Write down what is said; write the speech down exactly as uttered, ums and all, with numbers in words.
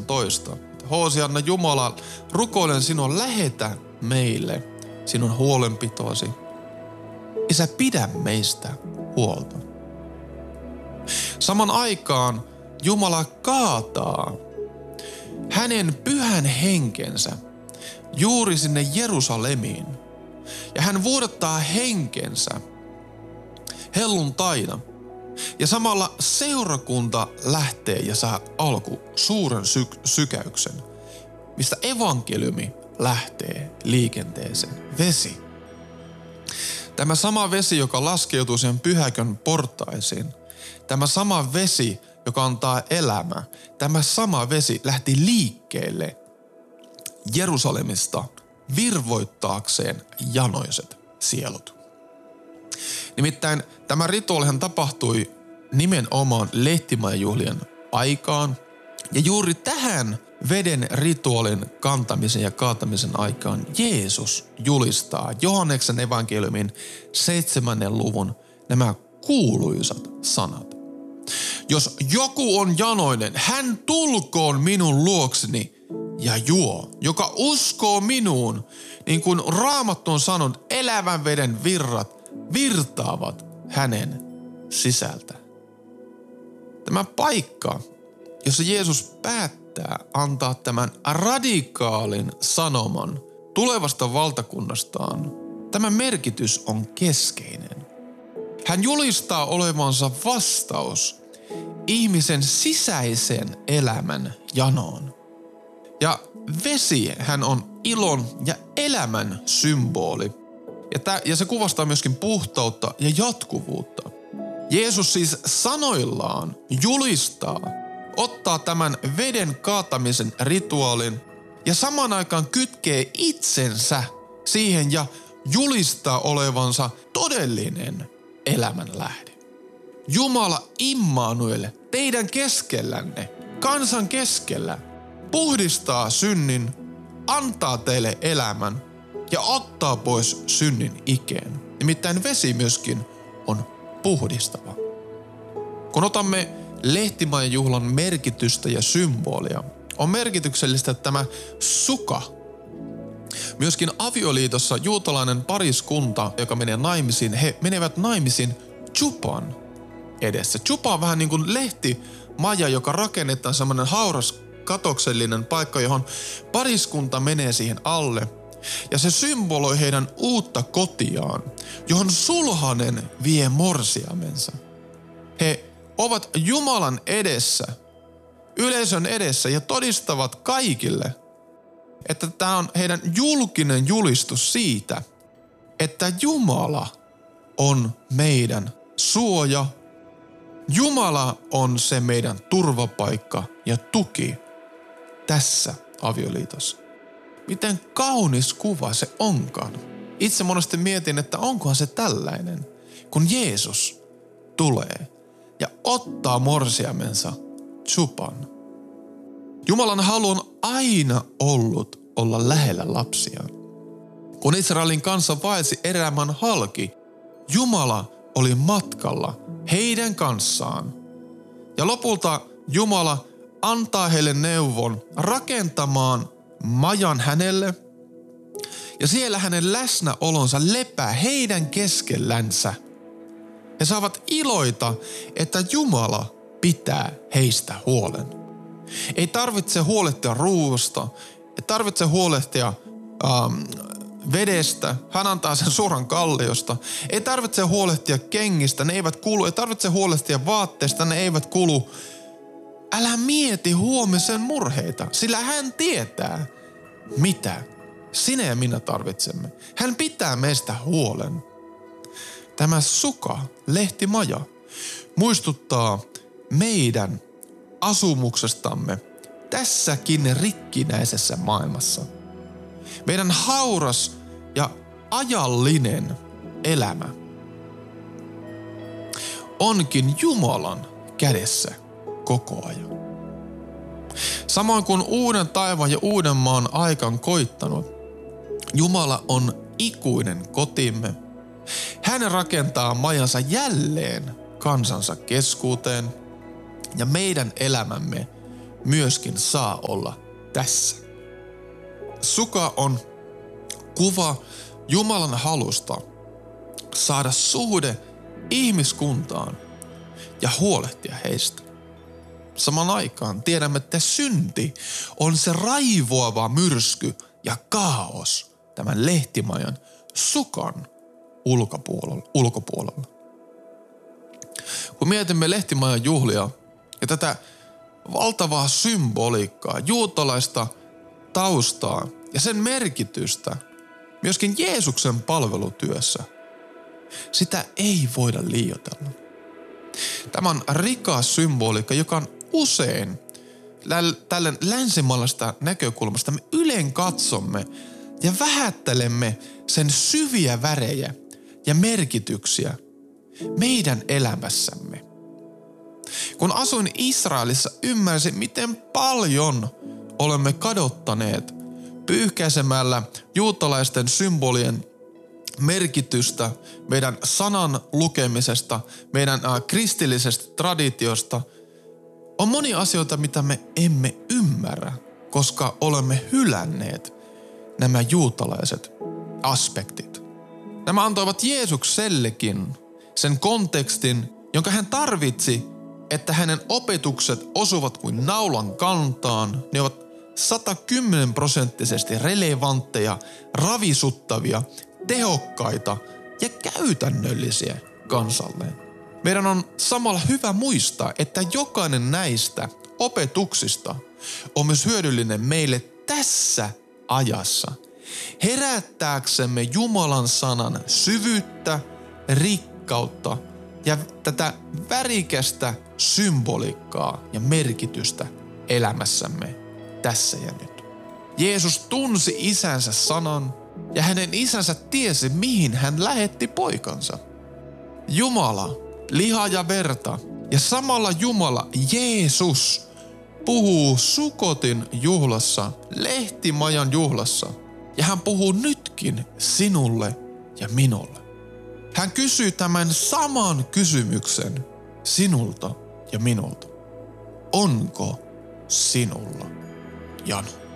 yhdeksäntoista. Hoosianna Jumala, rukoilen sinua, lähetä meille sinun huolenpitoasi. Isä, pidä meistä huolta. Saman aikaan Jumala kaataa hänen pyhän henkensä juuri sinne Jerusalemiin. Ja hän vuodattaa henkensä helluntaina. Ja samalla seurakunta lähtee ja saa alku suuren sy- sykäyksen, mistä evankeliumi lähtee liikenteeseen. Vesi. Tämä sama vesi, joka laskeutuu sen pyhäkön portaisiin. Tämä sama vesi, joka antaa elämää. Tämä sama vesi lähti liikkeelle Jerusalemista virvoittaakseen janoiset sielut. Nimittäin tämä rituaalihan tapahtui nimenomaan lehtimajajuhlien aikaan. Ja juuri tähän veden rituaalin kantamisen ja kaatamisen aikaan Jeesus julistaa Johanneksen evankeliumin seitsemännen luvun nämä kuuluisat sanat. Jos joku on janoinen, hän tulkoon minun luokseni ja juo. Joka uskoo minuun, niin kuin Raamattu on sanonut, elävän veden virrat virtaavat hänen sisältä. Tämä paikka, jossa Jeesus päättää antaa tämän radikaalin sanoman tulevasta valtakunnastaan, tämä merkitys on keskeinen. Hän julistaa olevansa vastaus ihmisen sisäisen elämän janoon. Ja vesi hän on ilon ja elämän symboli. Ja, tää, ja se kuvastaa myöskin puhtautta ja jatkuvuutta. Jeesus siis sanoillaan julistaa, ottaa tämän veden kaatamisen rituaalin ja saman aikaan kytkee itsensä siihen ja julistaa olevansa todellinen elämänlähde. Jumala Immanuel, teidän keskellänne, kansan keskellä, puhdistaa synnin, antaa teille elämän ja ottaa pois synnin ikeen. Nimittäin vesi myöskin on puhdistava. Kun otamme lehtimajajuhlan merkitystä ja symbolia, on merkityksellistä tämä suka. Myöskin avioliitossa juutalainen pariskunta, joka menee naimisiin, he menevät naimisiin chupan edessä. Chupa on vähän niin kuin lehtimaja, joka rakennetaan semmoinen hauras katoksellinen paikka, johon pariskunta menee siihen alle. Ja se symboloi heidän uutta kotiaan, johon sulhanen vie morsiamensa. He ovat Jumalan edessä, yleisön edessä ja todistavat kaikille, että tämä on heidän julkinen julistus siitä, että Jumala on meidän suoja. Jumala on se meidän turvapaikka ja tuki tässä avioliitossa. Miten kaunis kuva se onkaan. Itse monesti mietin, että onkohan se tällainen, kun Jeesus tulee ja ottaa morsiamensa chupan. Jumalan halu on aina ollut olla lähellä lapsiaan. Kun Israelin kansa vaelsi erämaan halki, Jumala oli matkalla heidän kanssaan. Ja lopulta Jumala antaa heille neuvon rakentamaan majan hänelle. Ja siellä hänen läsnäolonsa lepää heidän keskellänsä. He saavat iloita, että Jumala pitää heistä huolen. Ei tarvitse huolehtia ruuasta, ei tarvitse huolehtia ähm, vedestä, hän antaa sen suoran kalliosta. Ei tarvitse huolehtia kengistä, ne eivät kulu. Ei tarvitse huolehtia vaatteista, ne eivät kulu. Älä mieti huomisen murheita, sillä hän tietää, mitä sinä ja minä tarvitsemme. Hän pitää meistä huolen. Tämä suka, lehtimaja, muistuttaa meidän asumuksestamme tässäkin rikkinäisessä maailmassa. Meidän hauras ja ajallinen elämä onkin Jumalan kädessä koko ajan. Samoin kuin uuden taivaan ja uuden maan aika on koittanut, Jumala on ikuinen kotimme. Hän rakentaa majansa jälleen kansansa keskuuteen ja meidän elämämme myöskin saa olla tässä. Suka on kuva Jumalan halusta saada suhde ihmiskuntaan ja huolehtia heistä. Saman aikaan tiedämme, että synti on se raivoava myrsky ja kaos tämän lehtimajan sukan ulkopuolella. ulkopuolella. Kun mietimme lehtimajan juhlia ja tätä valtavaa symboliikkaa, juutalaista taustaa ja sen merkitystä myöskin Jeesuksen palvelutyössä, sitä ei voida liioitella. Tämä on rikas symboliikka, joka on usein tällä länsimaalaisesta näkökulmasta me yleen katsomme ja vähättelemme sen syviä värejä ja merkityksiä meidän elämässämme. Kun asuin Israelissa, ymmärsin, miten paljon olemme kadottaneet pyyhkäisemällä juutalaisten symbolien merkitystä, meidän sanan lukemisesta, meidän äh, kristillisestä traditiosta. On monia asioita, mitä me emme ymmärrä, koska olemme hylänneet nämä juutalaiset aspektit. Nämä antoivat Jeesuksellekin sen kontekstin, jonka hän tarvitsi, että hänen opetukset osuvat kuin naulan kantaan. Ne ovat satakymmenen prosenttisesti relevantteja, ravisuttavia, tehokkaita ja käytännöllisiä kansalleen. Meidän on samalla hyvä muistaa, että jokainen näistä opetuksista on myös hyödyllinen meille tässä ajassa, herättääksemme Jumalan sanan syvyyttä, rikkautta ja tätä värikästä symboliikkaa ja merkitystä elämässämme tässä ja nyt. Jeesus tunsi isänsä sanan ja hänen isänsä tiesi, mihin hän lähetti poikansa. Jumala, liha ja verta ja samalla Jumala, Jeesus, puhuu Sukotin juhlassa, lehtimajan juhlassa ja hän puhuu nytkin sinulle ja minulle. Hän kysyy tämän saman kysymyksen sinulta ja minulta. Onko sinulla jano?